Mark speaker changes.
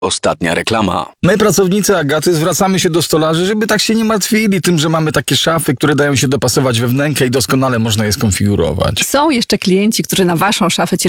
Speaker 1: Ostatnia reklama.
Speaker 2: My, pracownicy Agaty, zwracamy się do stolarzy, żeby tak się nie martwili tym, że mamy takie szafy, które dają się dopasować we wnękę i doskonale można je skonfigurować.
Speaker 3: Są jeszcze klienci, którzy na waszą szafę